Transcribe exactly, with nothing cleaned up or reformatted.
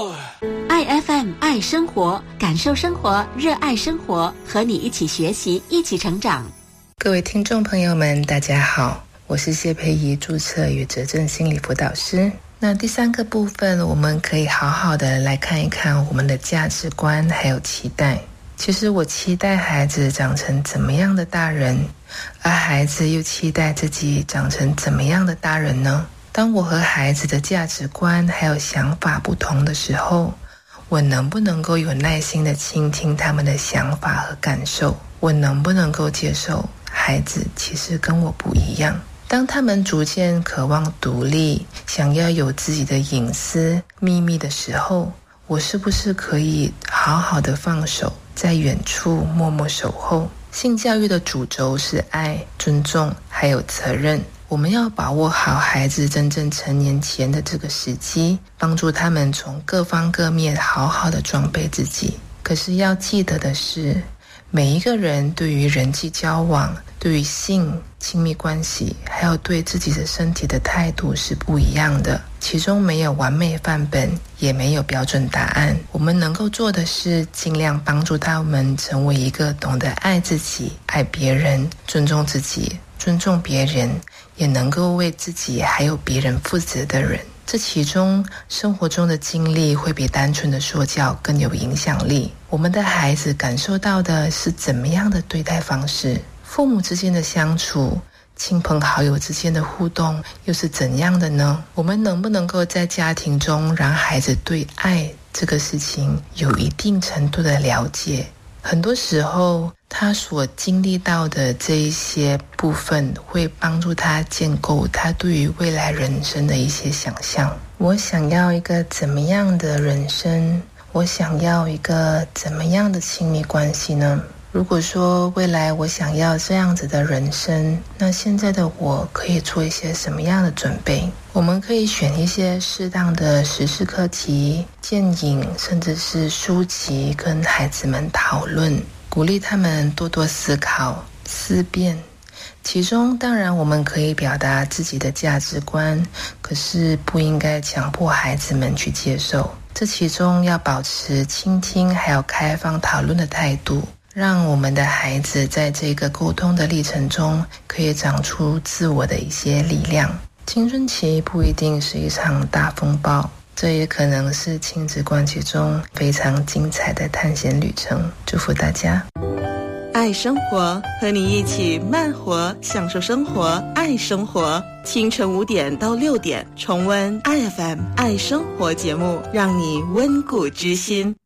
爱 F M 爱生活，感受生活，热爱生活，和你一起学习，一起成长。 各位听众朋友们大家好，我是谢佩仪，注册与责任心理辅导师。那第三个部分，我们可以好好的来看一看我们的价值观还有期待。其实我期待孩子长成怎么样的大人，而孩子又期待自己长成怎么样的大人呢？当我和孩子的价值观还有想法不同的时候，我能不能够有耐心的倾听他们的想法和感受？我能不能够接受孩子其实跟我不一样？当他们逐渐渴望独立，想要有自己的隐私秘密的时候，我是不是可以好好的放手，在远处默默守候？性教育的主轴是爱、尊重还有责任。我们要把握好孩子真正成年前的这个时机，帮助他们从各方各面好好的装备自己。可是要记得的是，每一个人对于人际交往，对于性、亲密关系，还有对自己的身体的态度是不一样的，其中没有完美范本，也没有标准答案。我们能够做的是尽量帮助他们成为一个懂得爱自己、爱别人、尊重自己、尊重别人，也能够为自己还有别人负责的人。这其中生活中的经历会比单纯的说教更有影响力。我们的孩子感受到的是怎么样的对待方式，父母之间的相处，亲朋好友之间的互动又是怎样的呢？我们能不能够在家庭中让孩子对爱这个事情有一定程度的了解？很多时候他所经历到的这一些部分会帮助他建构他对于未来人生的一些想象。我想要一个怎么样的人生？我想要一个怎么样的亲密关系呢？如果说未来我想要这样子的人生，那现在的我可以做一些什么样的准备？我们可以选一些适当的时事课题、建影，甚至是书籍，跟孩子们讨论，鼓励他们多多思考、思辨。其中当然我们可以表达自己的价值观，可是不应该强迫孩子们去接受。这其中要保持倾听还有开放讨论的态度，让我们的孩子在这个沟通的历程中可以长出自我的一些力量。青春期不一定是一场大风暴，这也可能是亲子关系中非常精彩的探险旅程。祝福大家。 爱生活，和你一起慢活，享受生活，爱生活。清晨五点到六点，重温 I F M 爱生活节目，让你温故知新。